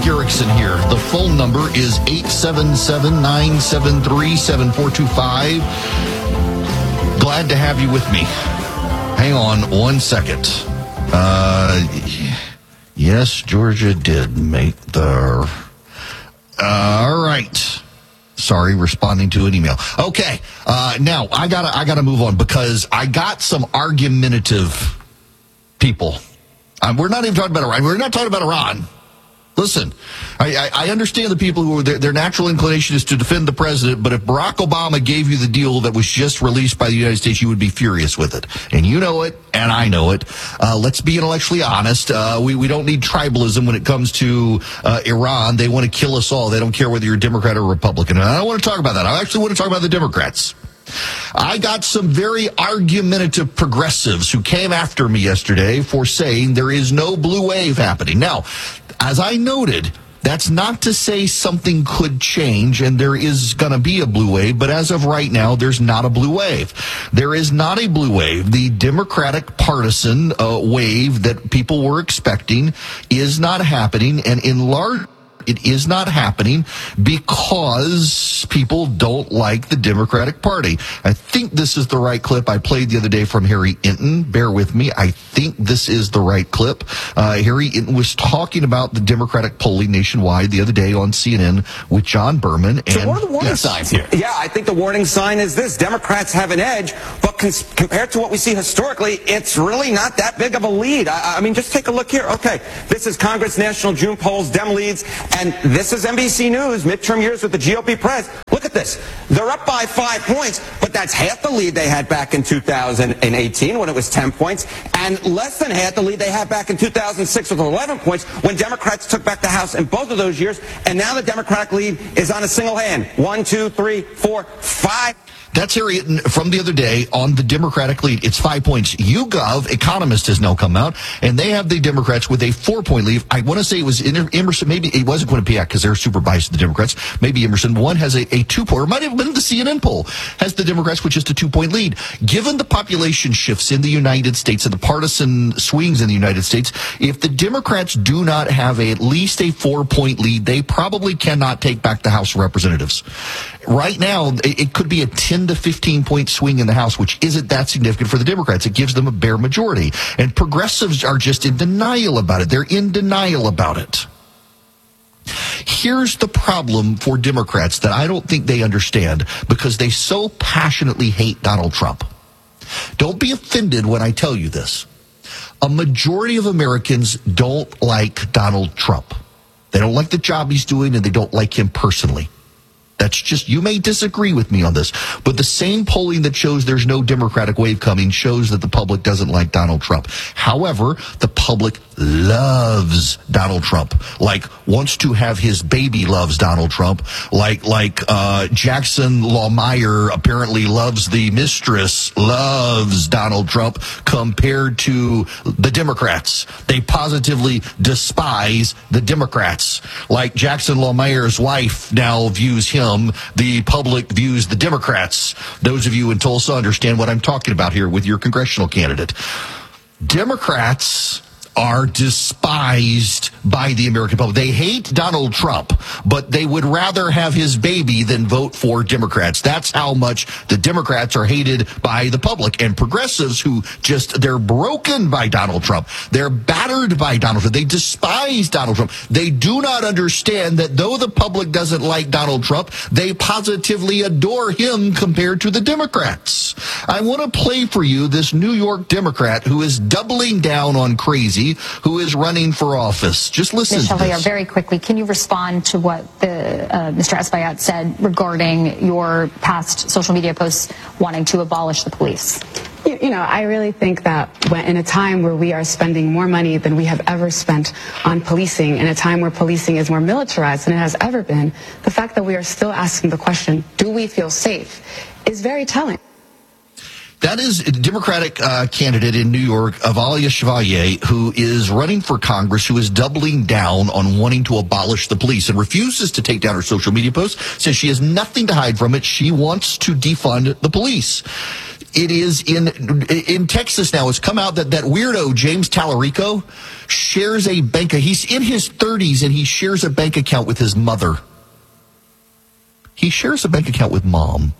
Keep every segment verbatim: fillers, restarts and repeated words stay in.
Mark Erickson here. The phone number is eight seven seven, nine seven three, seven four two five. Glad to have you with me. Hang on one second. Uh, yes, Georgia did make the... Uh, all right. Sorry, responding to an email. Okay, uh, now I gotta I gotta move on because I got some argumentative people. Um, we're not even talking about Iran. We're not talking about Iran. Listen, I, I, I understand the people who are, their, their natural inclination is to defend the president, but if Barack Obama gave you the deal that was just released by the United States, you would be furious with it. And you know it, and I know it. Uh, let's be intellectually honest. Uh, we, we don't need tribalism when it comes to uh, Iran. They want to kill us all. They don't care whether you're a Democrat or Republican. And I don't want to talk about that. I actually want to talk about the Democrats. I got some very argumentative progressives who came after me yesterday for saying there is no blue wave happening. Now, as I noted, that's not to say something could change and there is going to be a blue wave, but as of right now, there's not a blue wave. There is not a blue wave. The Democratic partisan uh, wave that people were expecting is not happening, and in large it is not happening because people don't like the Democratic Party. I think this is the right clip I played the other day from Harry Enton. Bear with me. I think this is the right clip. Uh, Harry Enton was talking about the Democratic polling nationwide the other day on C N N with John Berman. And so what are the warning yes. signs here? Yeah, I think the warning sign is this. Democrats have an edge, but cons- compared to what we see historically, it's really not that big of a lead. I, I mean, just take a look here. Okay, this is Congress National June polls, Dem leads. And this is N B C News, midterm years with the G O P press. Look at this. They're up by five points, but that's half the lead they had back in two thousand eighteen when it was ten points, and less than half the lead they had back in two thousand six with eleven points when Democrats took back the House in both of those years. And now the Democratic lead is on a single hand. One, two, three, four, five. That's Harry Enton from the other day on the Democratic lead. It's five points. YouGov, Economist, has now come out, and they have the Democrats with a four-point lead. I want to say it was Emerson. Maybe it wasn't Quinnipiac because they're super biased to the Democrats. Maybe Emerson. One has a, a two-point, or might have been the C N N poll, has the Democrats with just a two-point lead. Given the population shifts in the United States and the partisan swings in the United States, if the Democrats do not have a, at least a four-point lead, they probably cannot take back the House of Representatives. Right now, it, it could be a ten to fifteen point swing in the House, which isn't that significant for the Democrats. It gives them a bare majority. And progressives are just in denial about it. They're in denial about it. Here's the problem for Democrats that I don't think they understand because they so passionately hate Donald Trump. Don't be offended when I tell you this. A majority of Americans don't like Donald Trump. They don't like the job he's doing, and they don't like him personally. That's just, you may disagree with me on this, but the same polling that shows there's no Democratic wave coming shows that the public doesn't like Donald Trump. However, the public loves Donald Trump, like wants to have his baby loves Donald Trump, like like uh, Jackson LaMeyer apparently loves the mistress, loves Donald Trump compared to the Democrats. They positively despise the Democrats. Like Jackson LaMeyer's wife now views him. The public views the Democrats. Those of you in Tulsa understand what I'm talking about here with your congressional candidate. Democrats are despised by the American public. They hate Donald Trump, but they would rather have his baby than vote for Democrats. That's how much the Democrats are hated by the public. And progressives who just, they're broken by Donald Trump. They're battered by Donald Trump. They despise Donald Trump. They do not understand that though the public doesn't like Donald Trump, they positively adore him compared to the Democrats. I want to play for you this New York Democrat who is doubling down on crazy, who is running for office. Just listen Miz to Chevalier, this. very quickly, can you respond to what the uh, Mister Espaillat said regarding your past social media posts wanting to abolish the police? You, you know, I really think that when, in a time where we are spending more money than we have ever spent on policing, in a time where policing is more militarized than it has ever been, the fact that we are still asking the question, do we feel safe, is very telling. That is a Democratic uh, candidate in New York, Avalia Chevalier, who is running for Congress, who is doubling down on wanting to abolish the police and refuses to take down her social media posts, says she has nothing to hide from it. She wants to defund the police. It is in in Texas now. It's come out that that weirdo James Tallarico shares a bank. He's in his thirties and he shares a bank account with his mother. He shares a bank account with mom.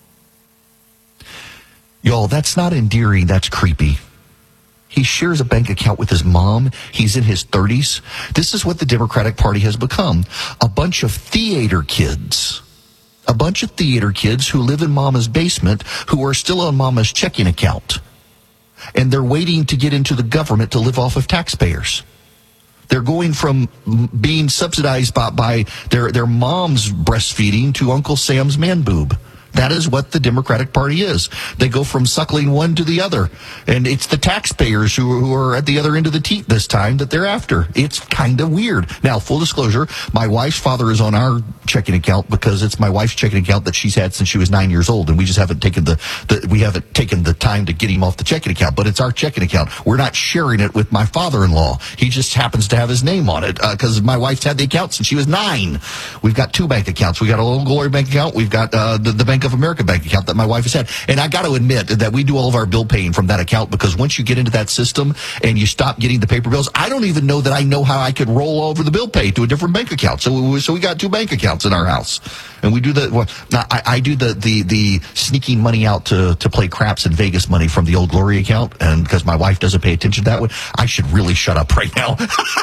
Y'all, that's not endearing. That's creepy. He shares a bank account with his mom. He's in his thirties. This is what the Democratic Party has become. A bunch of theater kids. A bunch of theater kids who live in mama's basement who are still on mama's checking account. And they're waiting to get into the government to live off of taxpayers. They're going from being subsidized by, by their, their mom's breastfeeding to Uncle Sam's man boob. That is what the Democratic Party is. They go from suckling one to the other. And it's the taxpayers who, who are at the other end of the teat this time that they're after. It's kind of weird. Now, full disclosure, my wife's father is on our checking account because it's my wife's checking account that she's had since she was nine years old. And we just haven't taken the, the we haven't taken the time to get him off the checking account. But it's our checking account. We're not sharing it with my father-in-law. He just happens to have his name on it because uh, my wife's had the account since she was nine. We've got two bank accounts. We've got a Old Glory bank account. We've got uh, the, the Bank of America bank account that my wife has had. And I got to admit that we do all of our bill paying from that account because once you get into that system and you stop getting the paper bills, I don't even know that I know how I could roll over the bill pay to a different bank account. So we, so we got two bank accounts in our house. And we do the, well, I, I do the, the, the sneaking money out to, to play craps in Vegas money from the Old Glory account. And because my wife doesn't pay attention to that one, I should really shut up right now.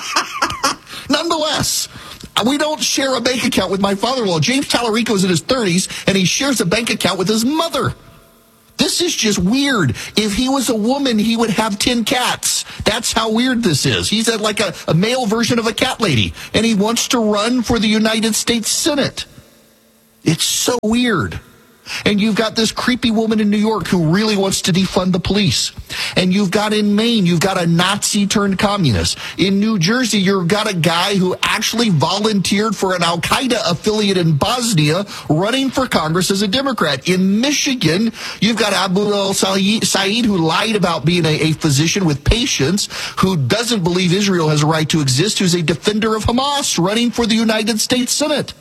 Nonetheless, we don't share a bank account with my father-in-law. James Tallarico is in his thirties, and he shares a bank account with his mother. This is just weird. If he was a woman, he would have ten cats. That's how weird this is. He's a, like a, a male version of a cat lady, and he wants to run for the United States Senate. It's so weird. And you've got this creepy woman in New York who really wants to defund the police. And you've got in Maine, you've got a Nazi turned communist. In New Jersey, you've got a guy who actually volunteered for an Al-Qaeda affiliate in Bosnia running for Congress as a Democrat. In Michigan, you've got Abu al-Said who lied about being a, a physician with patients, who doesn't believe Israel has a right to exist, who's a defender of Hamas running for the United States Senate.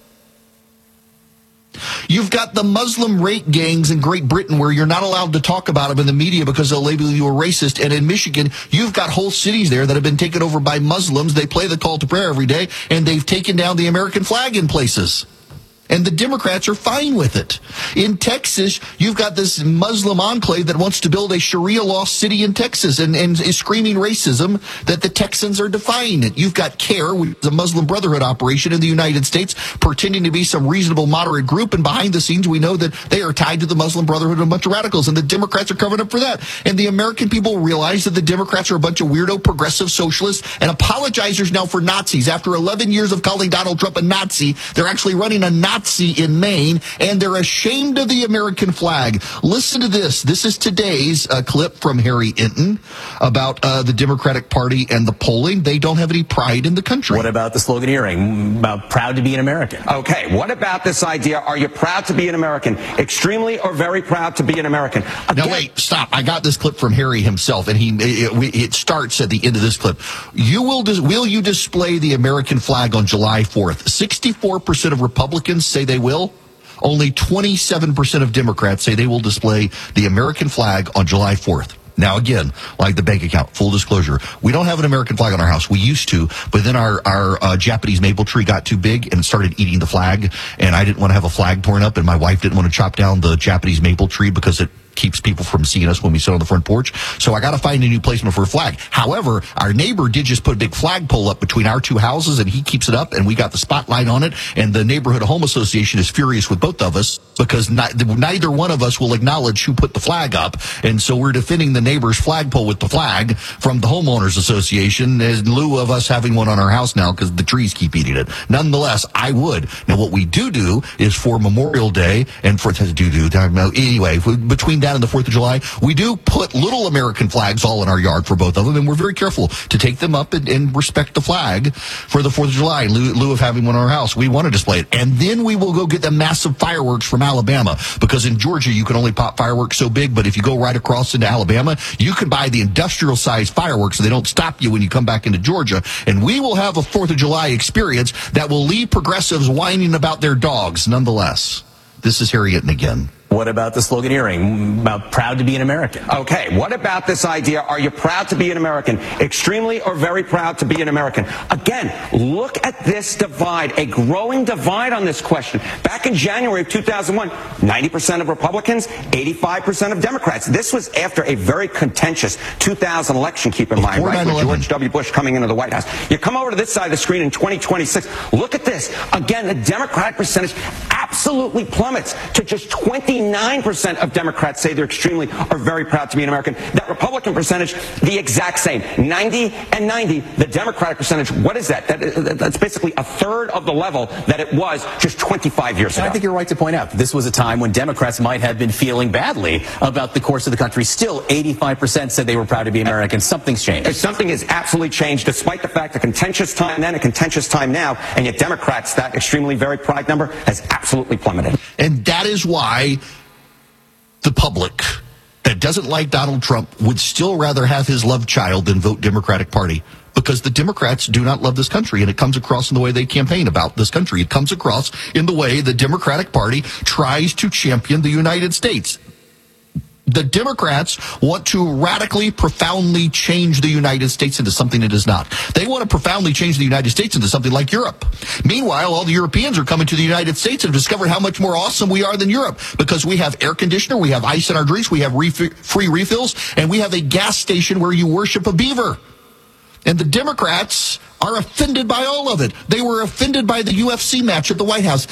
You've got the Muslim rape gangs in Great Britain where you're not allowed to talk about them in the media because they'll label you a racist. And in Michigan, you've got whole cities there that have been taken over by Muslims. They play the call to prayer every day, and they've taken down the American flag in places. And the Democrats are fine with it. In Texas, you've got this Muslim enclave that wants to build a Sharia law city in Texas and, and is screaming racism that the Texans are defying it. You've got CARE, which is a Muslim Brotherhood operation in the United States, pretending to be some reasonable moderate group. And behind the scenes, we know that they are tied to the Muslim Brotherhood and a bunch of radicals. And the Democrats are covering up for that. And the American people realize that the Democrats are a bunch of weirdo progressive socialists and apologizers now for Nazis. After eleven years of calling Donald Trump a Nazi, they're actually running a Nazi in Maine, and they're ashamed of the American flag. Listen to this. This is today's uh, clip from Harry Inton about uh, the Democratic Party and the polling. They don't have any pride in the country. What about the sloganeering about proud to be an American? Okay, what about this idea? Are you proud to be an American? Extremely or very proud to be an American? Again, now, wait, stop. I got this clip from Harry himself, and he it, it starts at the end of this clip. You will, dis- will you display the American flag on July fourth? sixty-four percent of Republicans say they will. Only twenty-seven percent of Democrats say they will display the American flag on July fourth. Now, again, like the bank account, full disclosure, we don't have an American flag on our house. We used to, but then our, our uh, Japanese maple tree got too big and started eating the flag, and I didn't want to have a flag torn up, and my wife didn't want to chop down the Japanese maple tree because it keeps people from seeing us when we sit on the front porch. So I got to find a new placement for a flag. However, our neighbor did just put a big flagpole up between our two houses, and he keeps it up, and we got the spotlight on it. And the Neighborhood Home Association is furious with both of us because not, neither one of us will acknowledge who put the flag up. And so we're defending the neighbor's flagpole with the flag from the Homeowners Association in lieu of us having one on our house now because the trees keep eating it. Nonetheless, I would. Now, what we do do is for Memorial Day and for do do anyway between that and the fourth of July, we do put little American flags all in our yard for both of them, and we're very careful to take them up and, and respect the flag for the fourth of July in lieu, lieu of having one in our house. We want to display it. And then we will go get the massive fireworks from Alabama, because in Georgia you can only pop fireworks so big, but if you go right across into Alabama, you can buy the industrial-sized fireworks so they don't stop you when you come back into Georgia. And we will have a fourth of July experience that will leave progressives whining about their dogs nonetheless. This is Harry Inton again. What about the sloganeering about proud to be an American? Okay, what about this idea? Are you proud to be an American? Extremely or very proud to be an American? Again, look at this divide, a growing divide on this question. Back in January of two thousand one, ninety percent of Republicans, eighty-five percent of Democrats. This was after a very contentious two thousand election, keep in mind, right? With George W. Bush coming into the White House. You come over to this side of the screen in twenty twenty-six, look at this. Again, the Democratic percentage absolutely plummets to just twenty-nine percent of Democrats say they're extremely or very proud to be an American. That Republican percentage, the exact same. ninety and ninety. The Democratic percentage, what is that? that that's basically a third of the level that it was just twenty-five years and ago. I think you're right to point out this was a time when Democrats might have been feeling badly about the course of the country. Still, eighty-five percent said they were proud to be American. Something's changed. Something has absolutely changed, despite the fact a contentious time then, a contentious time now, and yet Democrats, that extremely very pride number has absolutely plummeted. And that is why the public that doesn't like Donald Trump would still rather have his love child than vote Democratic Party, because the Democrats do not love this country, and it comes across in the way they campaign about this country. It comes across in the way the Democratic Party tries to champion the United States. The Democrats want to radically, profoundly change the United States into something it is not. They want to profoundly change the United States into something like Europe. Meanwhile, all the Europeans are coming to the United States and have discovered how much more awesome we are than Europe, because we have air conditioner, we have ice in our drinks, we have ref- free refills, and we have a gas station where you worship a beaver. And the Democrats are offended by all of it. They were offended by the U F C match at the White House.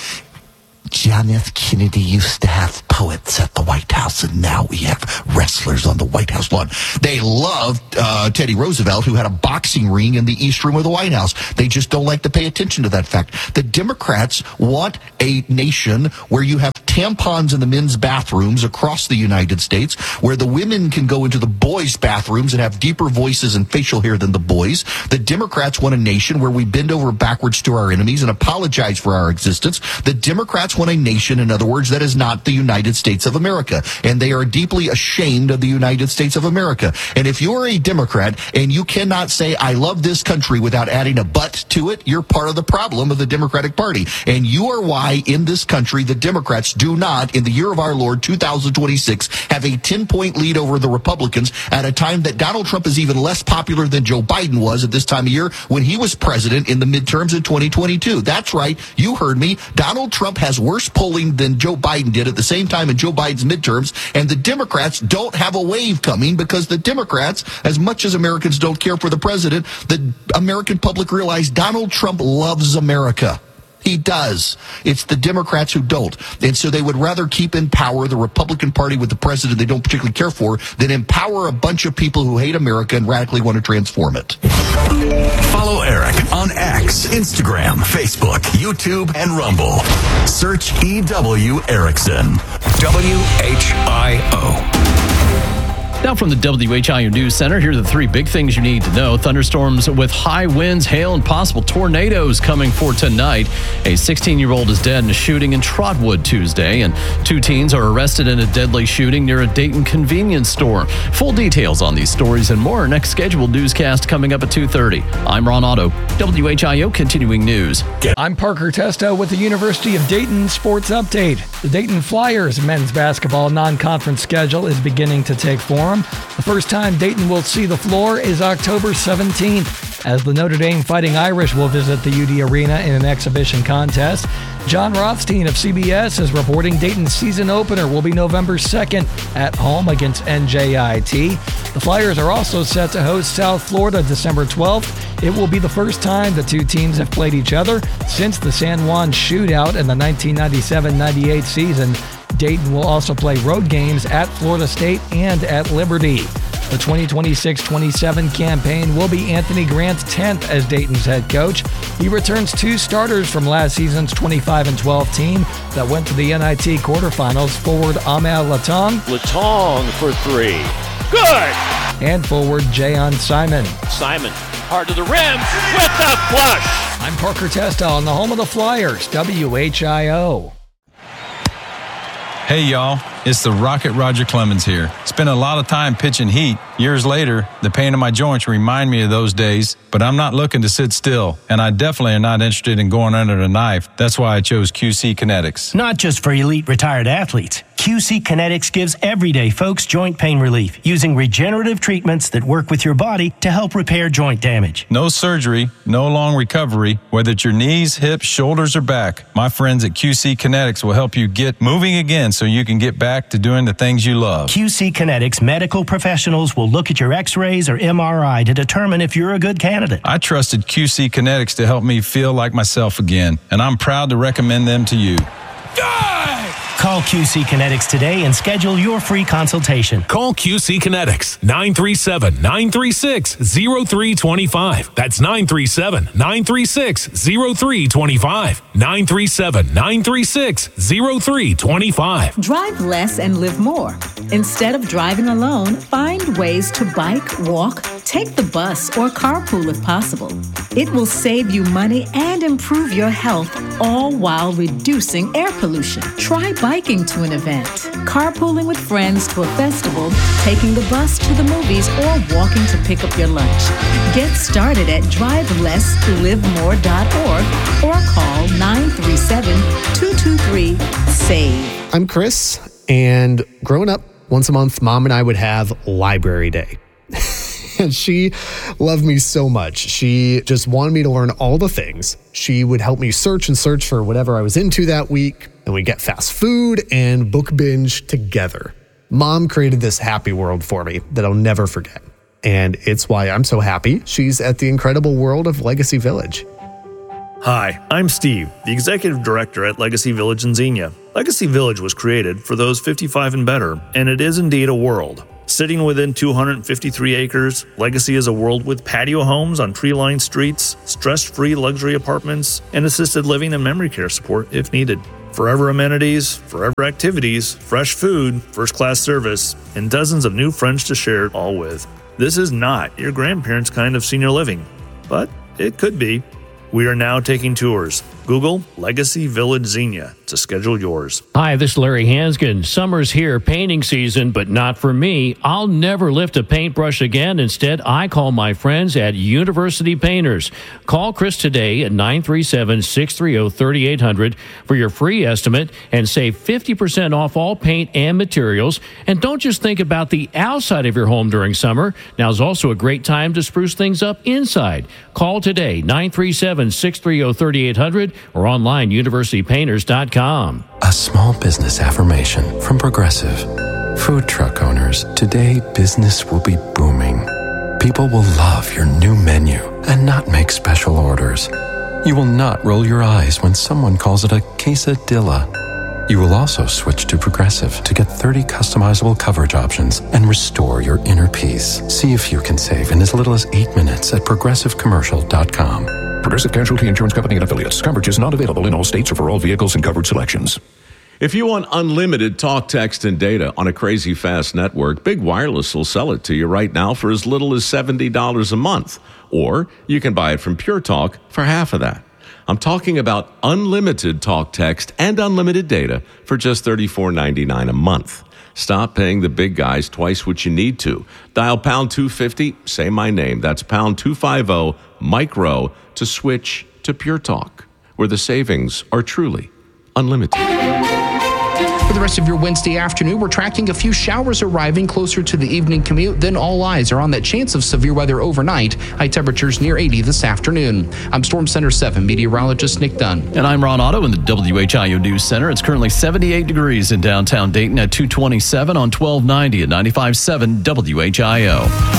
John F. Kennedy used to have poets at the White House, and now we have wrestlers on the White House lawn. They loved uh, Teddy Roosevelt, who had a boxing ring in the East Room of the White House. They just don't like to pay attention to that fact. The Democrats want a nation where you have tampons in the men's bathrooms across the United States, where the women can go into the boys' bathrooms and have deeper voices and facial hair than the boys. The Democrats want a nation where we bend over backwards to our enemies and apologize for our existence. The Democrats want a nation, in other words, that is not the United States of America. And they are deeply ashamed of the United States of America. And if you're a Democrat and you cannot say, I love this country without adding a but to it, you're part of the problem of the Democratic Party. And you are why in this country the Democrats do not, in the year of our Lord, two thousand twenty-six, have a ten-point lead over the Republicans at a time that Donald Trump is even less popular than Joe Biden was at this time of year when he was president in the midterms in twenty twenty-two. That's right. You heard me. Donald Trump has worse polling than Joe Biden did at the same time in Joe Biden's midterms, and the Democrats don't have a wave coming because the Democrats, as much as Americans don't care for the president, the American public realize Donald Trump loves America. He does. It's the Democrats who don't. And so they would rather keep in power the Republican Party with the president they don't particularly care for than empower a bunch of people who hate America and radically want to transform it. Follow Eric on X, Instagram, Facebook, YouTube, and Rumble. Search E W Erickson. W H I O. Now from the W H I O News Center, here are the three big things you need to know. Thunderstorms with high winds, hail, and possible tornadoes coming for tonight. A sixteen-year-old is dead in a shooting in Trotwood Tuesday, and two teens are arrested in a deadly shooting near a Dayton convenience store. Full details on these stories and more. Next scheduled newscast coming up at two thirty. I'm Ron Otto, W H I O Continuing News. I'm Parker Testa with the University of Dayton Sports Update. The Dayton Flyers men's basketball non-conference schedule is beginning to take form. The first time Dayton will see the floor is October seventeenth, as the Notre Dame Fighting Irish will visit the U D Arena in an exhibition contest. John Rothstein of C B S is reporting Dayton's season opener will be November second at home against N J I T. The Flyers are also set to host South Florida December twelfth. It will be the first time the two teams have played each other since the San Juan shootout in the nineteen ninety-seven ninety-eight season. Dayton will also play road games at Florida State and at Liberty. The twenty twenty-six twenty-seven campaign will be Anthony Grant's tenth as Dayton's head coach. He returns two starters from last season's twenty-five and twelve team that went to the N I T quarterfinals. Forward Amal Latong. Latong for three. Good! And forward Jayon Simon. Simon, hard to the rim with the flush. I'm Parker Testa on the home of the Flyers, W H I O. Hey, y'all. It's the Rocket Roger Clemens here. Spent a lot of time pitching heat. Years later, the pain in my joints remind me of those days, but I'm not looking to sit still, and I definitely am not interested in going under the knife. That's why I chose Q C Kinetics. Not just for elite retired athletes. Q C Kinetics gives everyday folks joint pain relief using regenerative treatments that work with your body to help repair joint damage. No surgery, no long recovery, whether it's your knees, hips, shoulders, or back. My friends at Q C Kinetics will help you get moving again so you can get back to doing the things you love. Q C Kinetics medical professionals will look at your x-rays or M R I to determine if you're a good candidate. I trusted Q C Kinetics to help me feel like myself again, and I'm proud to recommend them to you. Call Q C Kinetics today and schedule your free consultation. Call Q C Kinetics, nine three seven, nine three six, zero three two five. That's nine three seven, nine three six, zero three two five. nine three seven, nine three six, zero three two five. Drive less and live more. Instead of driving alone, find ways to bike, walk, take the bus, or carpool if possible. It will save you money and improve your health, all while reducing air pollution. Try biking to an event, carpooling with friends to a festival, taking the bus to the movies, or walking to pick up your lunch. Get started at drive less live more dot org or call nine three seven, two two three, SAVE. I'm Chris, and growing up, once a month, Mom and I would have library day. And she loved me so much. She just wanted me to learn all the things. She would help me search and search for whatever I was into that week. And we'd get fast food and book binge together. Mom created this happy world for me that I'll never forget. And it's why I'm so happy she's at the incredible world of Legacy Village. Hi, I'm Steve, the Executive Director at Legacy Village in Xenia. Legacy Village was created for those fifty-five and better, and it is indeed a world. Sitting within two hundred fifty-three acres, Legacy is a world with patio homes on tree-lined streets, stress-free luxury apartments, and assisted living and memory care support if needed. Forever amenities, forever activities, fresh food, first-class service, and dozens of new friends to share it all with. This is not your grandparents' kind of senior living, but it could be. We are now taking tours. Google Legacy Village Xenia to schedule yours. Hi, this is Larry Hanskin. Summer's here, painting season, but not for me. I'll never lift a paintbrush again. Instead, I call my friends at University Painters. Call Chris today at nine three seven, six three zero, three eight zero zero for your free estimate and save fifty percent off all paint and materials. And don't just think about the outside of your home during summer. Now's also a great time to spruce things up inside. Call today, nine three seven, six three zero, three eight zero zero or online, university painters dot com. A small business affirmation from Progressive. Food truck owners, today business will be booming. People will love your new menu and not make special orders. You will not roll your eyes when someone calls it a quesadilla. You will also switch to Progressive to get thirty customizable coverage options and restore your inner peace. See if you can save in as little as eight minutes at progressive commercial dot com. Progressive Casualty Insurance Company and Affiliates. Coverage is not available in all states or for all vehicles and covered selections. If you want unlimited talk, text, and data on a crazy fast network, Big Wireless will sell it to you right now for as little as seventy dollars a month. Or you can buy it from Pure Talk for half of that. I'm talking about unlimited talk, text, and unlimited data for just thirty-four ninety-nine a month. Stop paying the big guys twice what you need to. Dial pound two fifty, say my name. That's pound two fifty, micro, to switch to Pure Talk, where the savings are truly unlimited. For the rest of your Wednesday afternoon, we're tracking a few showers arriving closer to the evening commute. Then all eyes are on that chance of severe weather overnight. High temperatures near eighty this afternoon. I'm Storm Center seven meteorologist Nick Dunn. And I'm Ron Otto in the W H I O News Center. It's currently seventy-eight degrees in downtown Dayton at two twenty-seven on twelve ninety at ninety-five point seven W H I O.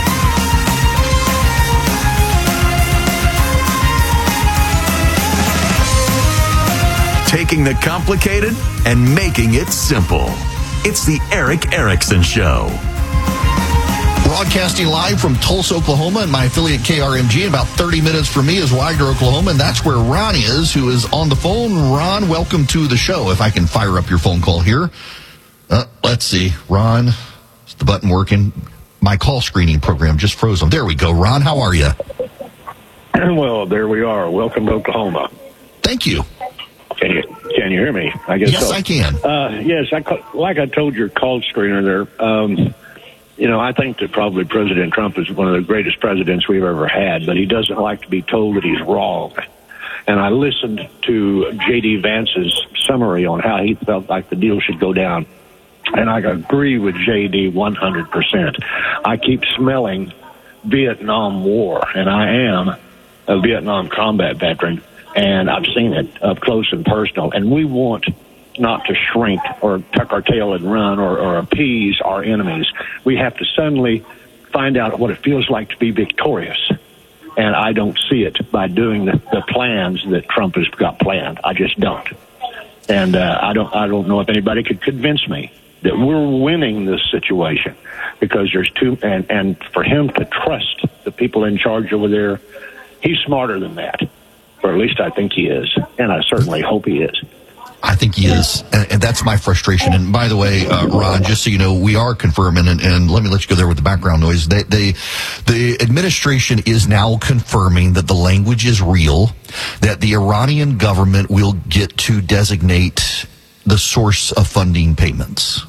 Taking the complicated and making it simple. It's the Erick Erickson Show. Broadcasting live from Tulsa, Oklahoma, and my affiliate K R M G. In about thirty minutes from me is Widener, Oklahoma, and that's where Ron is, who is on the phone. Ron, welcome to the show. If I can fire up your phone call here. Uh, let's see. Ron, is the button working? My call screening program just froze them. There we go. Ron, how are you? Well, there we are. Welcome to Oklahoma. Thank you. Can you can you hear me? I guess yes, so. I can. Uh, yes, I like I told your call screener there. Um, you know, I think that probably President Trump is one of the greatest presidents we've ever had, but he doesn't like to be told that he's wrong. And I listened to J D. Vance's summary on how he felt like the deal should go down, and I agree with J D one hundred percent. I keep smelling Vietnam War, and I am a Vietnam combat veteran, and I've seen it up close and personal, and we want not to shrink or tuck our tail and run or, or appease our enemies. We have to suddenly find out what it feels like to be victorious, and I don't see it by doing the, the plans that Trump has got planned. I just don't. And uh, I don't I don't know if anybody could convince me that we're winning this situation, because there's two, and, and for him to trust the people in charge over there, he's smarter than that, or at least I think he is, and I certainly hope he is. I think he is, and, and that's my frustration. And by the way, uh, Ron, just so you know, we are confirming, and, and let me let you go there with the background noise. They, they, the administration is now confirming that the language is real, that the Iranian government will get to designate the source of funding payments.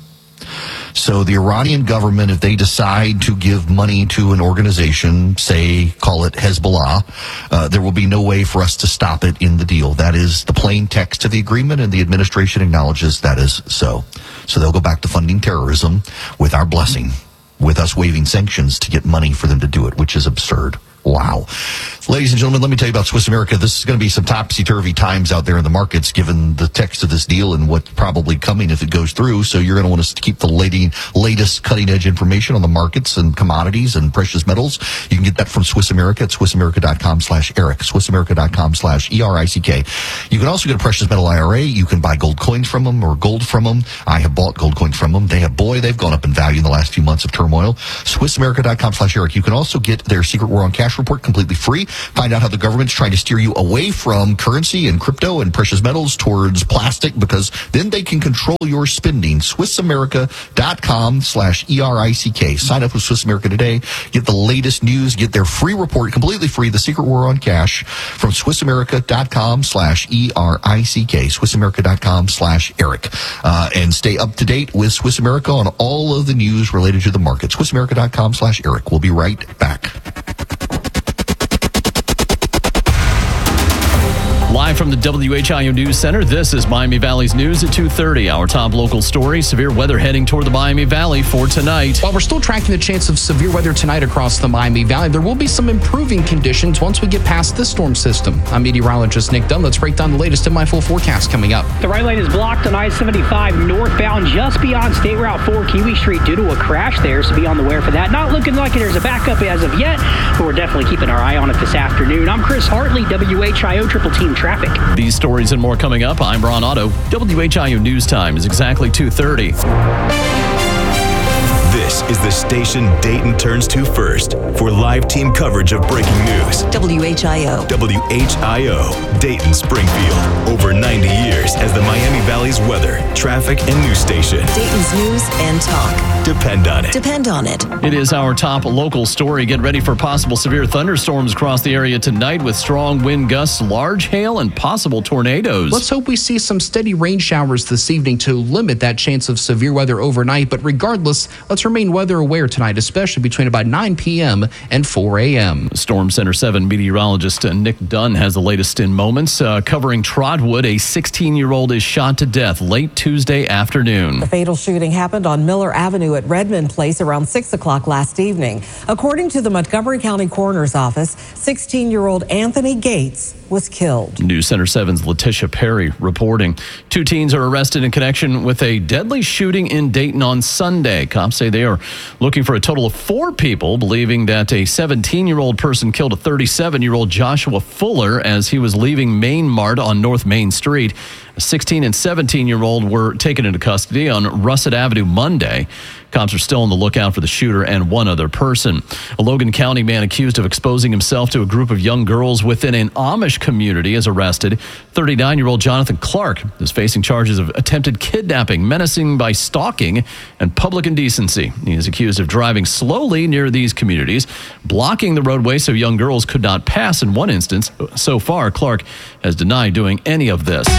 So the Iranian government, if they decide to give money to an organization, say, call it Hezbollah, uh, there will be no way for us to stop it in the deal. That is the plain text of the agreement, and the administration acknowledges that is so. So they'll go back to funding terrorism with our blessing, with us waiving sanctions to get money for them to do it, which is absurd. Wow. Ladies and gentlemen, let me tell you about Swiss America. This is going to be some topsy-turvy times out there in the markets, given the text of this deal and what's probably coming if it goes through. So you're going to want to keep the lady, latest cutting-edge information on the markets and commodities and precious metals. You can get that from Swiss America at swissamerica.com slash Eric, swissamerica.com slash E R I C K. You can also get a precious metal I R A. You can buy gold coins from them or gold from them. I have bought gold coins from them. They have, boy, they've gone up in value in the last few months of turmoil. swissamerica.com slash Eric. You can also get their Secret War on Cash report completely free. Find out how the government's trying to steer you away from currency and crypto and precious metals towards plastic, because then they can control your spending. swissamerica.com slash E R I C K. Sign up with Swiss America today. Get the latest news. Get their free report completely free, The Secret War on Cash, from swissamerica.com slash E R I C K. swissamerica.com slash Eric. Uh, and stay up to date with Swiss America on all of the news related to the market. swissamerica.com slash Eric. We'll be right back. Live from the W H I O News Center, this is Miami Valley's News at two thirty. Our top local story, severe weather heading toward the Miami Valley for tonight. While we're still tracking the chance of severe weather tonight across the Miami Valley, there will be some improving conditions once we get past this storm system. I'm meteorologist Nick Dunn. Let's break down the latest in my full forecast coming up. The right lane is blocked on I seventy-five northbound just beyond State Route four Kiwi Street due to a crash there, so be on the way for that. Not looking like there's a backup as of yet, but we're definitely keeping our eye on it this afternoon. I'm Chris Hartley, W H I O Triple Team Traffic. These stories and more coming up. I'm Ron Otto. W H I O News Time is exactly two thirty. This is the station Dayton turns to first for live team coverage of breaking news. W H I O. W H I O, Dayton Springfield. Over ninety years as the Miami Valley's weather, traffic, and news station. Dayton's news and talk. Depend on it. Depend on it. It is our top local story. Get ready for possible severe thunderstorms across the area tonight with strong wind gusts, large hail, and possible tornadoes. Let's hope we see some steady rain showers this evening to limit that chance of severe weather overnight. But regardless, let's remain weather aware tonight, especially between about nine p.m. and four a.m. Storm Center seven meteorologist Nick Dunn has the latest in moments. Uh, covering Trotwood, a sixteen-year-old is shot to death late Tuesday afternoon. The fatal shooting happened on Miller Avenue at Redmond Place around six o'clock last evening. According to the Montgomery County Coroner's Office, sixteen-year-old Anthony Gates was killed. News Center seven's Letitia Perry reporting. Two teens are arrested in connection with a deadly shooting in Dayton on Sunday. Cops say they are looking for a total of four people, believing that a seventeen-year-old person killed a thirty-seven-year-old Joshua Fuller as he was leaving Main Mart on North Main Street. A sixteen and seventeen-year-old were taken into custody on Russet Avenue Monday. Cops are still on the lookout for the shooter and one other person. A Logan County man accused of exposing himself to a group of young girls within an Amish community is arrested. thirty-nine-year-old Jonathan Clark is facing charges of attempted kidnapping, menacing by stalking, and public indecency. He is accused of driving slowly near these communities, blocking the roadway so young girls could not pass in one instance. So far, Clark has denied doing any of this.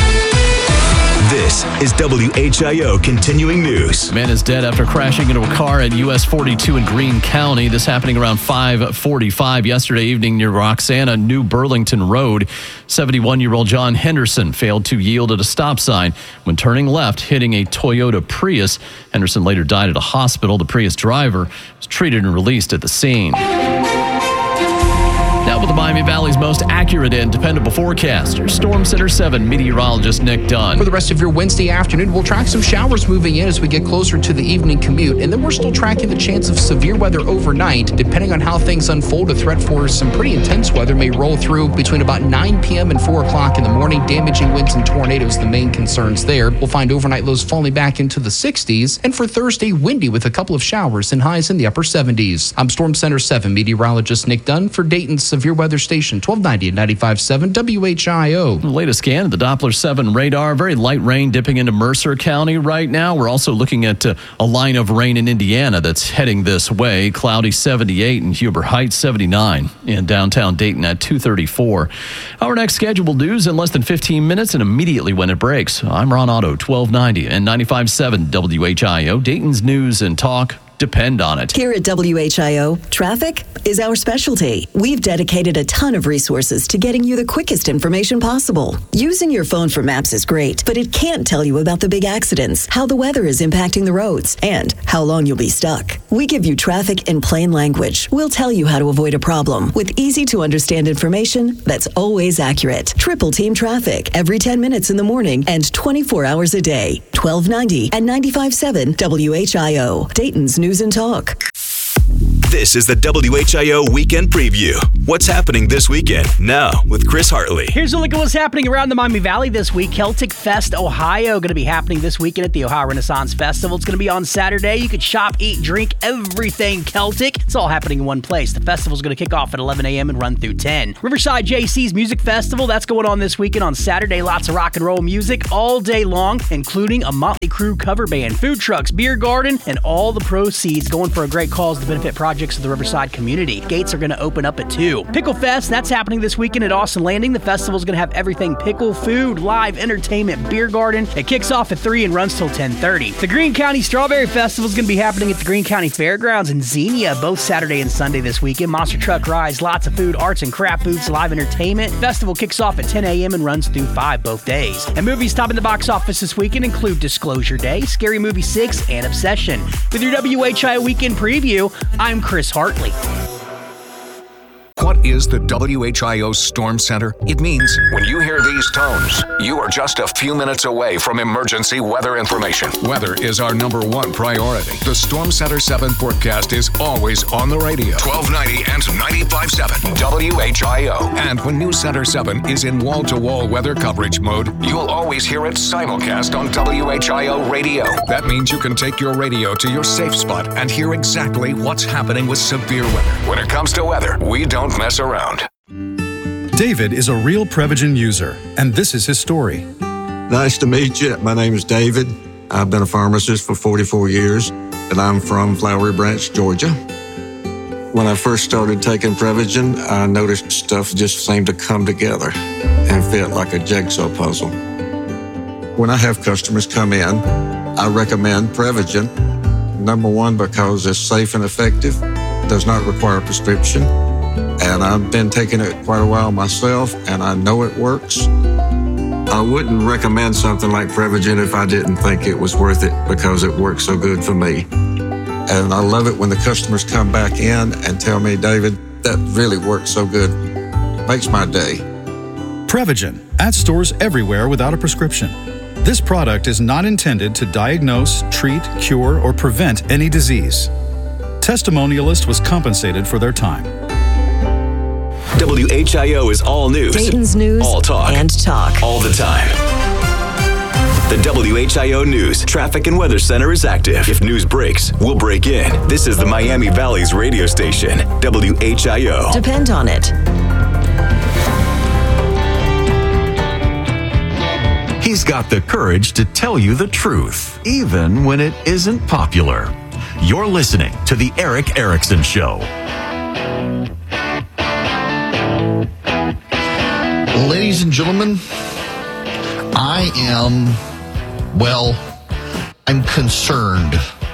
This is W H I O Continuing News. A man is dead after crashing into a car at U S forty-two in Greene County. This happening around five forty-five yesterday evening near Roxana, New Burlington Road. seventy-one-year-old John Henderson failed to yield at a stop sign when turning left, hitting a Toyota Prius. Henderson later died at a hospital. The Prius driver was treated and released at the scene. Now with the Miami Valley's most accurate and dependable forecast, your Storm Center seven meteorologist Nick Dunn. For the rest of your Wednesday afternoon, we'll track some showers moving in as we get closer to the evening commute, and then we're still tracking the chance of severe weather overnight. Depending on how things unfold, a threat for some pretty intense weather may roll through between about nine p.m. and four o'clock in the morning. Damaging winds and tornadoes, the main concerns there. We'll find overnight lows falling back into the sixties, and for Thursday, windy with a couple of showers and highs in the upper seventies. I'm Storm Center seven meteorologist Nick Dunn for Dayton's Severe Weather Station, twelve ninety and ninety-five point seven W H I O. The latest scan of the Doppler seven radar. Very light rain dipping into Mercer County right now. We're also looking at uh, a line of rain in Indiana that's heading this way. Cloudy seventy-eight and Huber Heights seventy-nine in downtown Dayton at two thirty-four. Our next scheduled news in less than fifteen minutes and immediately when it breaks. I'm Ron Otto, twelve ninety and ninety-five point seven W H I O. Dayton's News and Talk. Depend on it. Here at W H I O, traffic is our specialty. We've dedicated a ton of resources to getting you the quickest information possible. Using your phone for maps is great, but it can't tell you about the big accidents, how the weather is impacting the roads, and how long you'll be stuck. We give you traffic in plain language. We'll tell you how to avoid a problem with easy to understand information that's always accurate. Triple Team Traffic every ten minutes in the morning and twenty-four hours a day. twelve ninety and ninety-five point seven W H I O. Dayton's News and Talk. This is the W H I O Weekend Preview. What's happening this weekend? Now with Chris Hartley. Here's a look at what's happening around the Miami Valley this week. Celtic Fest Ohio going to be happening this weekend at the Ohio Renaissance Festival. It's going to be on Saturday. You can shop, eat, drink, everything Celtic. It's all happening in one place. The festival's going to kick off at eleven a.m. and run through ten. Riverside J C's Music Festival, that's going on this weekend on Saturday. Lots of rock and roll music all day long, including a Motley Crue cover band, food trucks, beer garden, and all the proceeds going for a great cause to benefit projects of the Riverside community. Gates are going to open up at two. Pickle Fest, that's happening this weekend at Austin Landing. The festival's going to have everything pickle, food, live entertainment, beer garden. It kicks off at three and runs till ten thirty. The Greene County Strawberry Festival is going to be happening at the Greene County Fairgrounds in Xenia both Saturday and Sunday this weekend. Monster truck rides, lots of food, arts and craft booths, live entertainment. Festival kicks off at ten a.m. and runs through five both days. And movies topping the box office this weekend include Disclosure Day, Scary Movie six, and Obsession. With your W H I O Weekend Preview, I'm Chris Hartley. What is the W H I O Storm Center? It means when you hear these tones, you are just a few minutes away from emergency weather information. Weather is our number one priority. The Storm Center seven forecast is always on the radio. twelve ninety and ninety-five point seven W H I O. And when News Center seven is in wall-to-wall weather coverage mode, you'll always hear it simulcast on W H I O radio. That means you can take your radio to your safe spot and hear exactly what's happening with severe weather. When it comes to weather, we don't mess around. David is a real Prevagen user, and this is his story. Nice to meet you. My name is David. I've been a pharmacist for forty-four years, and I'm from Flowery Branch, Georgia. When I first started taking Prevagen, I noticed stuff just seemed to come together and fit like a jigsaw puzzle. When I have customers come in, I recommend Prevagen. Number one, because it's safe and effective, does not require a prescription. And I've been taking it quite a while myself, and I know it works. I wouldn't recommend something like Prevagen if I didn't think it was worth it because it works so good for me. And I love it when the customers come back in and tell me, David, that really works so good. Makes my day. Prevagen, at stores everywhere without a prescription. This product is not intended to diagnose, treat, cure, or prevent any disease. Testimonialist was compensated for their time. W H I O is all news. Dayton's News all talk. and talk. All the time. The W H I O News Traffic and Weather Center is active. If news breaks, we'll break in. This is the Miami Valley's radio station, W H I O. Depend on it. He's got the courage to tell you the truth, even when it isn't popular. You're listening to The Eric Erickson Show. Ladies and gentlemen, I am, well, I'm concerned.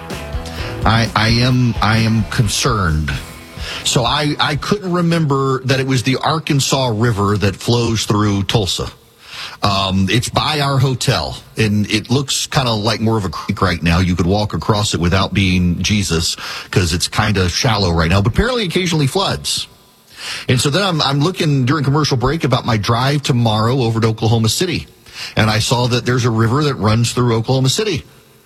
I, I am, I am concerned. So I, I couldn't remember that it was the Arkansas River that flows through Tulsa. Um, it's by our hotel, and it looks kind of like more of a creek right now. You could walk across it without being Jesus, because it's kind of shallow right now, but apparently occasionally floods. And so then I'm, I'm looking during commercial break about my drive tomorrow over to Oklahoma City, and I saw that there's a river that runs through Oklahoma City.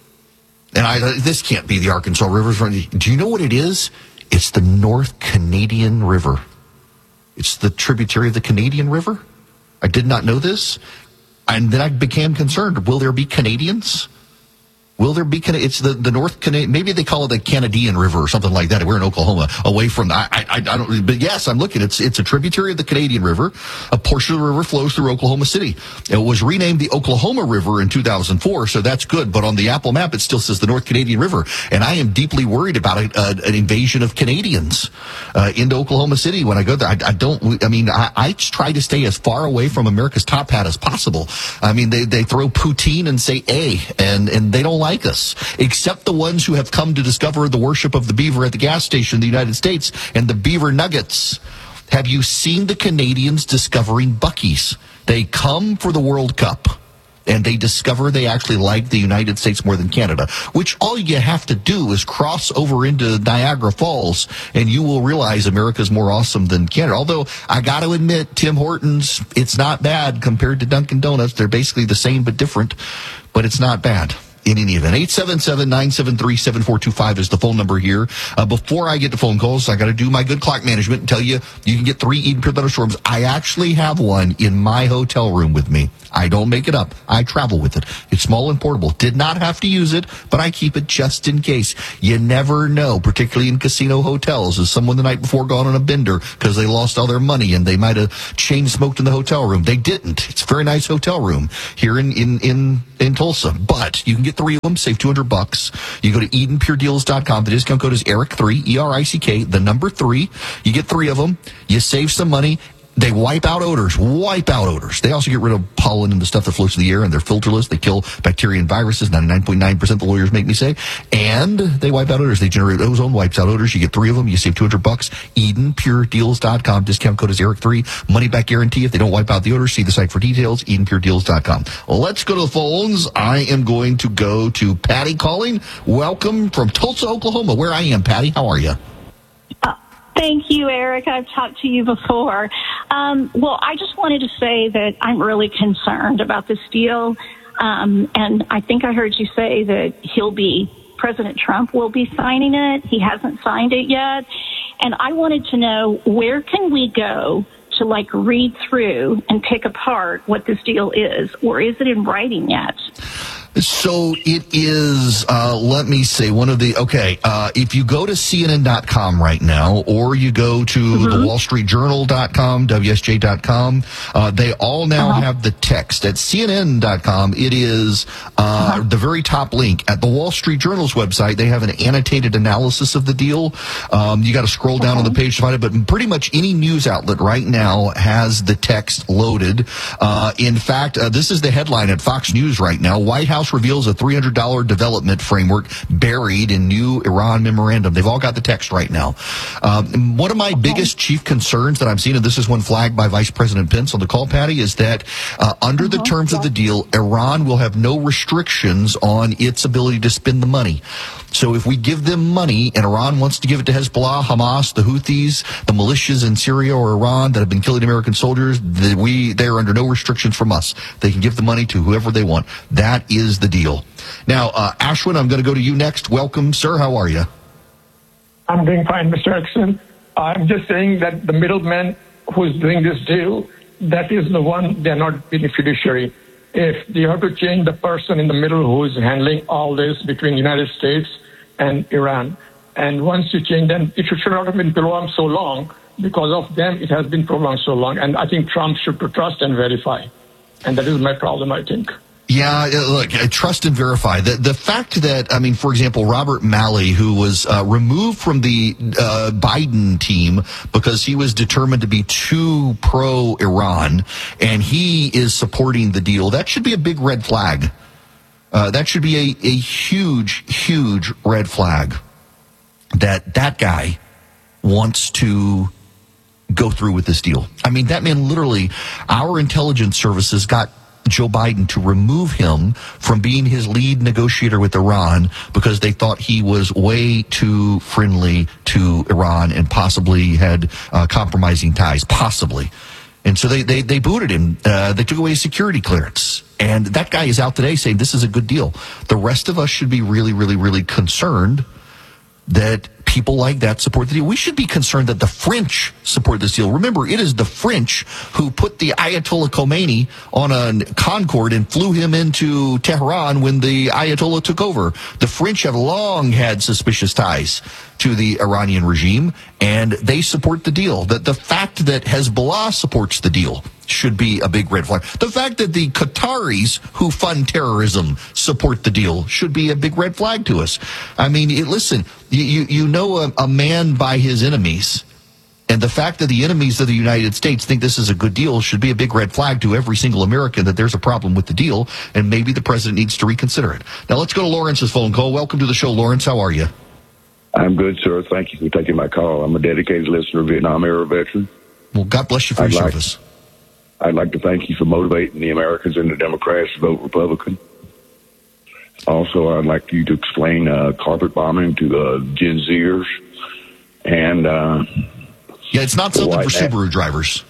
And I thought, this can't be the Arkansas River. Do you know what it is? It's the North Canadian River. It's the tributary of the Canadian River. I did not know this. And then I became concerned. Will there be Canadians? Will there be, it's the, the North Canadian, maybe they call it the Canadian River or something like that. We're in Oklahoma, away from, I, I, I don't, but yes, I'm looking, it's, it's a tributary of the Canadian River. A portion of the river flows through Oklahoma City. It was renamed the Oklahoma River in two thousand four, so that's good. But on the Apple map, it still says the North Canadian River. And I am deeply worried about a, a, an invasion of Canadians, uh, into Oklahoma City when I go there. I, I don't, I mean, I, I try to stay as far away from America's top hat as possible. I mean, they, they throw poutine and say A, and, and they don't like us, except the ones who have come to discover the worship of the beaver at the gas station in the United States and the beaver nuggets. Have you seen the Canadians discovering Buc-ee's? They come for the World Cup, and they discover they actually like the United States more than Canada, which all you have to do is cross over into Niagara Falls, and you will realize America's more awesome than Canada. Although, I got to admit, Tim Hortons, it's not bad compared to Dunkin' Donuts. They're basically the same but different, but it's not bad. In any event, eight seven seven, nine seven three, seven four two five is the phone number here. Uh, before I get to phone calls, I got to do my good clock management and tell you, you can get three Eden Pure Thunderstorms. I actually have one in my hotel room with me. I don't make it up. I travel with it. It's small and portable. Did not have to use it, but I keep it just in case. You never know, particularly in casino hotels. Is someone the night before gone on a bender because they lost all their money and they might have chain smoked in the hotel room? They didn't. It's a very nice hotel room here in, in, in, in Tulsa. But you can get three of them, save two hundred bucks. You go to Eden Pure Deals dot com. The discount code is Eric three, E R I C K, the number three. You get three of them. You save some money. They wipe out odors, wipe out odors. They also get rid of pollen and the stuff that floats in the air, and they're filterless. They kill bacteria and viruses, ninety-nine point nine percent the lawyers make me say. And they wipe out odors. They generate ozone, wipes out odors. You get three of them. You save two hundred bucks. Eden Pure Deals dot com. Discount code is Eric three. Money back guarantee if they don't wipe out the odors. See the site for details, Eden Pure Deals dot com. Well, let's go to the phones. I am going to go to Patty calling. Welcome from Tulsa, Oklahoma, where I am. Patty, how are you? Thank you, Eric. I've talked to you before. Um, well, I just wanted to say that I'm really concerned about this deal. Um, and I think I heard you say that he'll be, President Trump will be signing it. He hasn't signed it yet. And I wanted to know, where can we go to, like, read through and pick apart what this deal is? Or is it in writing yet? So it is, uh, let me say, one of the, okay, uh, if you go to C N N dot com right now, or you go to mm-hmm. the Wall Street Journal dot com, W S J dot com, uh, they all now uh-huh. have the text. At C N N dot com, it is uh, uh-huh. the very top link. At the Wall Street Journal's website, they have an annotated analysis of the deal. Um, you got to scroll down uh-huh. on the page to find it, but pretty much any news outlet right now has the text loaded. Uh, in fact, uh, this is the headline at Fox News right now. White House reveals a three hundred dollars development framework buried in new Iran memorandum. They've all got the text right now. Um, one of my okay. biggest chief concerns that I'm seeing, and this is one flagged by Vice President Pence on the call, Patty, is that uh, under uh-huh. the terms yeah. of the deal, Iran will have no restrictions on its ability to spend the money. So if we give them money, and Iran wants to give it to Hezbollah, Hamas, the Houthis, the militias in Syria or Iran that have been killing American soldiers, the, we they are under no restrictions from us. They can give the money to whoever they want. That is the deal. Now, uh, Ashwin, I'm going to go to you next. Welcome, sir. How are you? I'm doing fine, Mister Erickson. I'm just saying that the middleman who's doing this deal, that is the one, they're not being a fiduciary. if you have to change the person in the middle who is handling all this between the United States and Iran. And once you change them, it should not have been prolonged so long. Because of them, it has been prolonged so long. And I think Trump should trust and verify. And that is my problem, I think. Yeah, look, trust and verify. The the fact that, I mean, for example, Robert Malley, who was uh, removed from the uh, Biden team because he was determined to be too pro-Iran, and he is supporting the deal, that should be a big red flag. Uh, that should be a, a huge, huge red flag that that guy wants to go through with this deal. I mean, that man literally, our intelligence services got Joe Biden to remove him from being his lead negotiator with Iran because they thought he was way too friendly to Iran and possibly had uh, compromising ties, possibly. And so they, they, they booted him. Uh, they took away his security clearance. And that guy is out today saying this is a good deal. The rest of us should be really, really, really concerned that people like that support the deal. We should be concerned that the French support this deal. Remember, it is the French who put the Ayatollah Khomeini on a Concorde and flew him into Tehran when the Ayatollah took over. The French have long had suspicious ties to the Iranian regime, and they support the deal. The, the fact that Hezbollah supports the deal should be a big red flag. The fact that the Qataris who fund terrorism support the deal should be a big red flag to us. I mean, it, listen, you, you, you know a, a man by his enemies. And the fact that the enemies of the United States think this is a good deal should be a big red flag to every single American that there's a problem with the deal, and maybe the president needs to reconsider it. Now let's go to Lawrence's phone call. Welcome to the show, Lawrence. How are you? I'm good, sir. Thank you for taking my call. I'm a dedicated listener, Vietnam-era veteran. Well, God bless you for I'd your like, service. I'd like to thank you for motivating the Americans and the Democrats to vote Republican. Also, I'd like you to explain uh, carpet bombing to uh, Gen Zers. And uh, yeah, it's not something for Subaru na- drivers.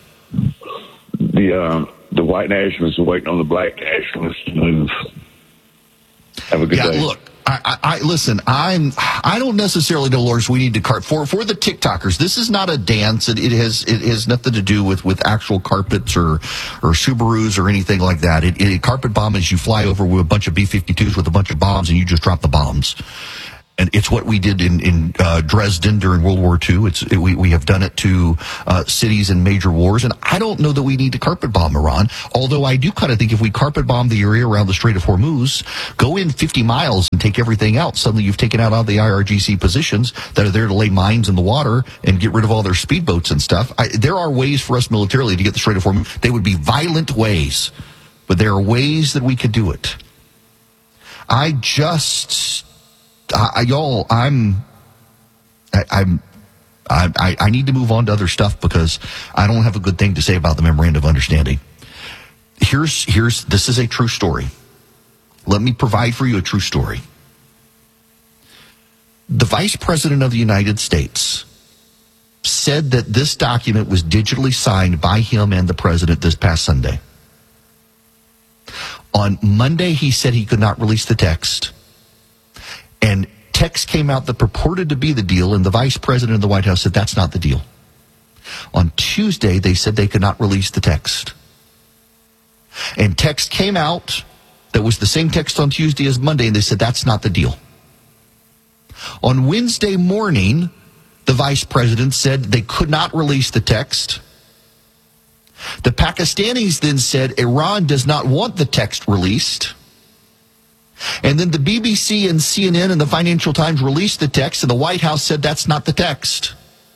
The uh, the white nationalists are waiting on the black nationalists to move. Have a good yeah, day. Look. I, I, I listen. I'm. I don't necessarily know, Lawrence. We need to cart for for the TikTokers. This is not a dance. It, it has it has nothing to do with, with actual carpets or or Subarus or anything like that. It, it carpet bomb is you fly over with a bunch of B fifty-twos with a bunch of bombs and you just drop the bombs. And it's what we did in, in uh, Dresden during World War Two. It's it, we, we have done it to uh, cities in major wars. And I don't know that we need to carpet bomb Iran, although I do kind of think if we carpet bomb the area around the Strait of Hormuz, go in fifty miles and take everything out, suddenly you've taken out all the I R G C positions that are there to lay mines in the water and get rid of all their speedboats and stuff. I, there are ways for us militarily to get the Strait of Hormuz. They would be violent ways, but there are ways that we could do it. I just... I, y'all, I'm, I, I'm, I, I need to move on to other stuff because I don't have a good thing to say about the memorandum of understanding. Here's, here's, this is a true story. Let me provide for you a true story. The Vice President of the United States said that this document was digitally signed by him and the President this past Sunday. On Monday, he said he could not release the text. And text came out that purported to be the deal, and the vice president of the White House said that's not the deal. On Tuesday, they said they could not release the text. And text came out that was the same text on Tuesday as Monday, and they said that's not the deal. On Wednesday morning, the vice president said they could not release the text. The Pakistanis then said Iran does not want the text released. And then the B B C and C N N and the Financial Times released the text, and the White House said that's not the text.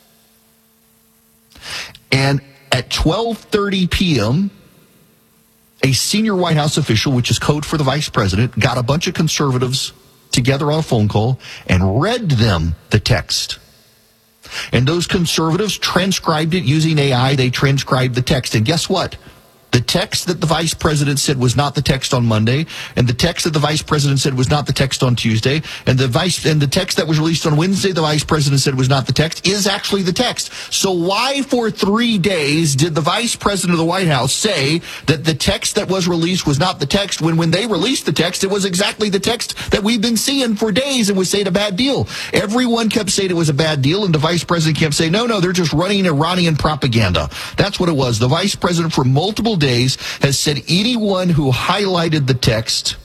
And at twelve thirty p.m., a senior White House official, which is code for the vice president, got a bunch of conservatives together on a phone call and read them the text. And those conservatives transcribed it using A I. They transcribed the text. And guess what? The text that the vice president said was not the text on Monday, and the text that the vice president said was not the text on Tuesday, and the vice and the text that was released on Wednesday, the vice president said was not the text, is actually the text. So why for three days did the vice president of the White House say that the text that was released was not the text when when they released the text, it was exactly the text that we've been seeing for days and was saying a bad deal? Everyone kept saying it was a bad deal, and the vice president kept saying, no, no, they're just running Iranian propaganda. That's what it was. The vice president for multiple days days has said anyone who highlighted the text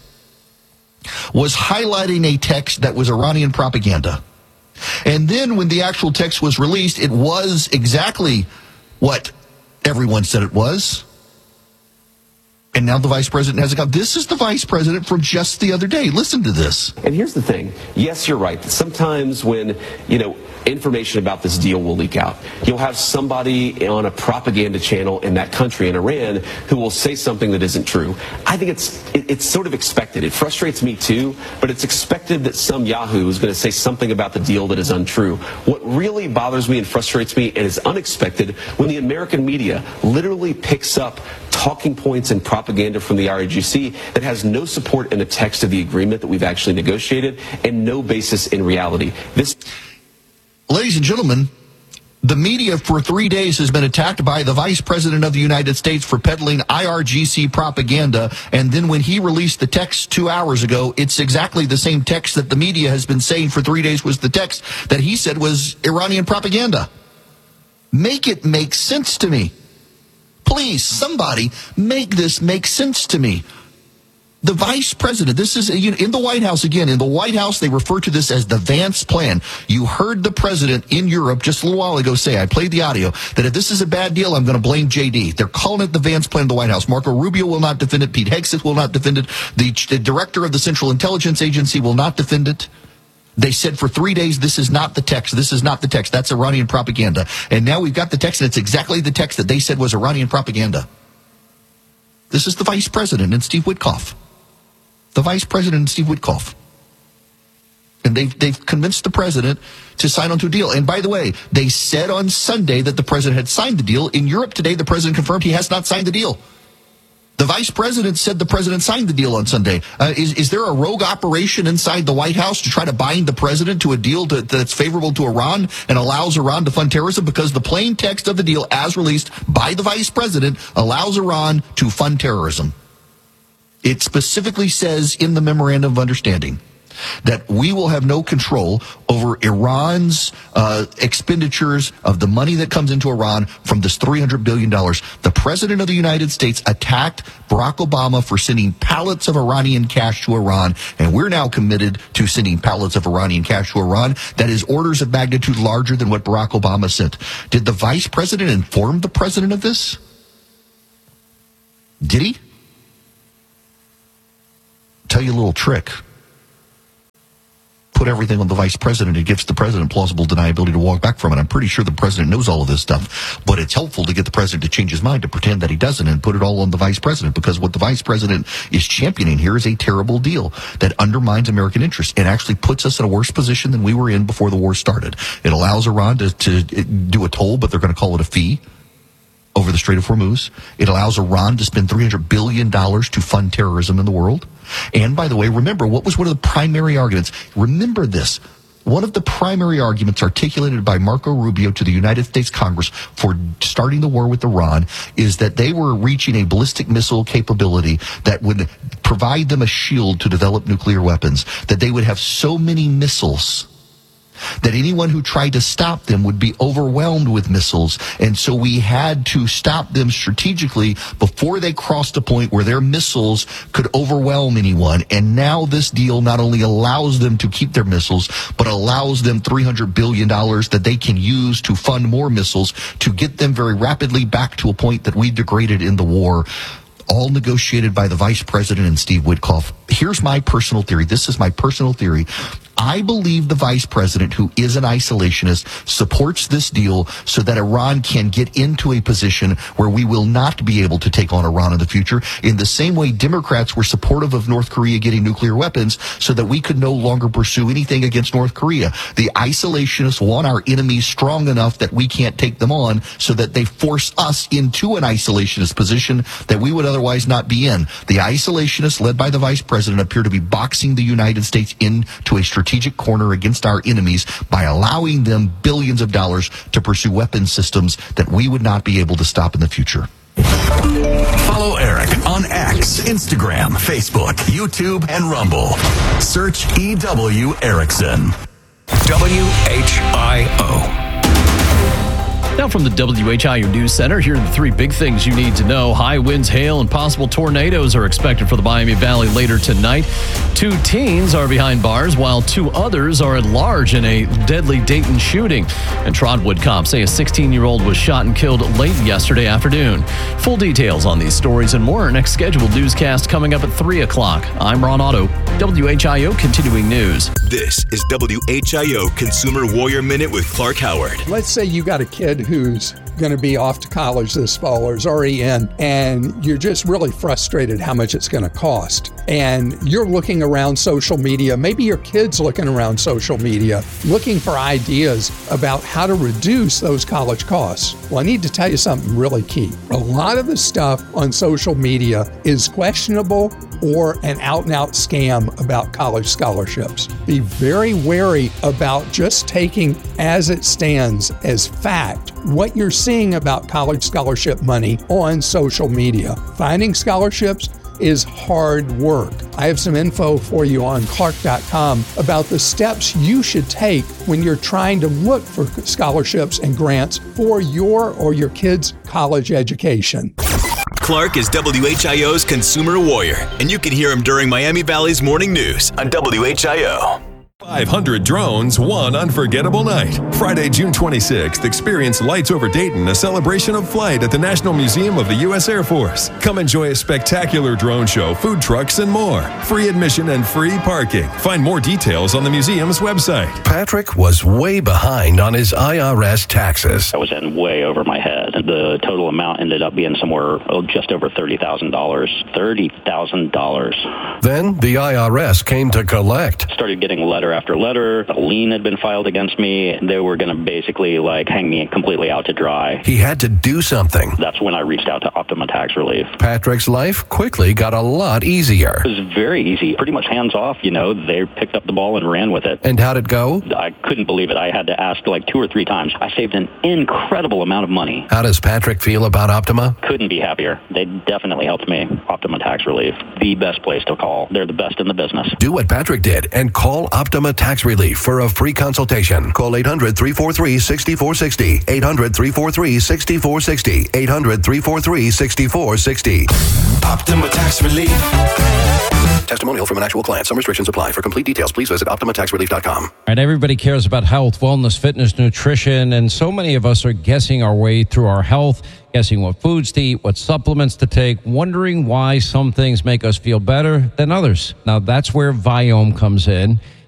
was highlighting a text that was Iranian propaganda. And then when the actual text was released, it was exactly what everyone said it was. And now the vice president has it got. This is the vice president from just the other day. Listen to this. And here's the thing. Yes, you're right. Sometimes when, you know, information about this deal will leak out, you'll have somebody on a propaganda channel in that country, in Iran, who will say something that isn't true. I think it's it, it's sort of expected. It frustrates me too, but it's expected that some Yahoo is going to say something about the deal that is untrue. What really bothers me and frustrates me and is unexpected when the American media literally picks up talking points and propaganda from the R A G C that has no support in the text of the agreement that we've actually negotiated and no basis in reality. This, ladies and gentlemen, the media for three days has been attacked by the vice president of the United States for peddling I R G C propaganda. And then when he released the text two hours ago, it's exactly the same text that the media has been saying for three days was the text that he said was Iranian propaganda. Make it make sense to me. Please, somebody, make this make sense to me. The vice president, this is you know, in the White House again. In the White House, they refer to this as the Vance plan. You heard the president in Europe just a little while ago say, I played the audio, that if this is a bad deal, I'm going to blame J D. They're calling it the Vance plan in the White House. Marco Rubio will not defend it. Pete Hegseth will not defend it. The, the director of the Central Intelligence Agency will not defend it. They said for three days, this is not the text. This is not the text. That's Iranian propaganda. And now we've got the text, and it's exactly the text that they said was Iranian propaganda. This is the vice president and Steve Witkoff. The vice president and Steve Witkoff. And they've, they've convinced the president to sign onto a deal. And by the way, they said on Sunday that the president had signed the deal. In Europe today, the president confirmed he has not signed the deal. The vice president said the president signed the deal on Sunday. Uh, is, is there a rogue operation inside the White House to try to bind the president to a deal to, that's favorable to Iran and allows Iran to fund terrorism? Because the plain text of the deal, as released by the vice president, allows Iran to fund terrorism. It specifically says in the memorandum of understanding that we will have no control over Iran's uh, expenditures of the money that comes into Iran from this three hundred billion dollars. The president of the United States attacked Barack Obama for sending pallets of Iranian cash to Iran, and we're now committed to sending pallets of Iranian cash to Iran that is orders of magnitude larger than what Barack Obama sent. Did the vice president inform the president of this? Did he? Tell you a little trick. Put everything on the vice president. It gives the president plausible deniability to walk back from it. I'm pretty sure the president knows all of this stuff, but it's helpful to get the president to change his mind, to pretend that he doesn't, and put it all on the vice president, because what the vice president is championing here is a terrible deal that undermines American interests and actually puts us in a worse position than we were in before the war started. It allows Iran to, to do a toll, but they're going to call it a fee over the Strait of Hormuz. It allows Iran to spend three hundred billion dollars to fund terrorism in the world. And by the way, remember, what was one of the primary arguments? Remember this. One of the primary arguments articulated by Marco Rubio to the United States Congress for starting the war with Iran is that they were reaching a ballistic missile capability that would provide them a shield to develop nuclear weapons, that they would have so many missiles that anyone who tried to stop them would be overwhelmed with missiles. And so we had to stop them strategically before they crossed a point where their missiles could overwhelm anyone. And now this deal not only allows them to keep their missiles, but allows them three hundred billion dollars that they can use to fund more missiles to get them very rapidly back to a point that we degraded in the war. All negotiated by the vice president and Steve Witkoff. Here's my personal theory. This is my personal theory. I believe the vice president, who is an isolationist, supports this deal so that Iran can get into a position where we will not be able to take on Iran in the future, in the same way Democrats were supportive of North Korea getting nuclear weapons so that we could no longer pursue anything against North Korea. The isolationists want our enemies strong enough that we can't take them on, so that they force us into an isolationist position that we would otherwise not be in. The isolationists, led by the vice president, appear to be boxing the United States into a strategic corner against our enemies by allowing them billions of dollars to pursue weapons systems that we would not be able to stop in the future. Follow Eric on X, Instagram, Facebook, YouTube, and Rumble. Search E W Erickson. W H I O. Now from the W H I U News Center, here are the three big things you need to know. High winds, hail, and possible tornadoes are expected for the Miami Valley later tonight. Two teens are behind bars, while two others are at large in a deadly Dayton shooting. And Trotwood cops say a sixteen-year-old was shot and killed late yesterday afternoon. Full details on these stories and more. Our next scheduled newscast coming up at three o'clock. I'm Ron Otto, W H I O Continuing News. This is W H I O Consumer Warrior Minute with Clark Howard. Let's say you got a kid who's going to be off to college this fall or is already in, and you're just really frustrated how much it's going to cost. And you're looking around social media, maybe your kid's looking around social media, looking for ideas about how to reduce those college costs. Well, I need to tell you something really key. A lot of the stuff on social media is questionable or an out-and-out scam about college scholarships. Be very wary about just taking as it stands as fact what you're seeing about college scholarship money on social media. Finding scholarships is hard work. I have some info for you on Clark dot com about the steps you should take when you're trying to look for scholarships and grants for your or your kids' college education. Clark is W H I O's Consumer Warrior, and you can hear him during Miami Valley's Morning News on W H I O. five hundred drones, one unforgettable night. Friday, June twenty-sixth, experience Lights Over Dayton, a celebration of flight at the National Museum of the U S Air Force. Come enjoy a spectacular drone show, food trucks, and more. Free admission and free parking. Find more details on the museum's website. Patrick was way behind on his I R S taxes. I was in way over my head. The total amount ended up being somewhere oh, just over thirty thousand dollars. thirty thousand dollars. Then the I R S came to collect. Started getting letter after letter. A lien had been filed against me. They were going to basically like hang me completely out to dry. He had to do something. That's when I reached out to Optima Tax Relief. Patrick's life quickly got a lot easier. It was very easy. Pretty much hands off, you know. They picked up the ball and ran with it. And how'd it go? I couldn't believe it. I had to ask like two or three times. I saved an incredible amount of money. How does Patrick feel about Optima? Couldn't be happier. They definitely helped me. Optima Tax Relief, the best place to call. They're the best in the business. Do what Patrick did and call Optima Tax Relief for a free consultation. Call eight hundred, three four three, six four six zero. eight hundred, three four three, six four six zero. eight hundred, three four three, six four six zero. Optima Tax Relief. Testimonial from an actual client. Some restrictions apply. For complete details, please visit optima tax relief dot com. All right, everybody cares about health, wellness, fitness, nutrition, and so many of us are guessing our way through our health, guessing what foods to eat, what supplements to take, wondering why some things make us feel better than others. Now, that's where Viome comes in.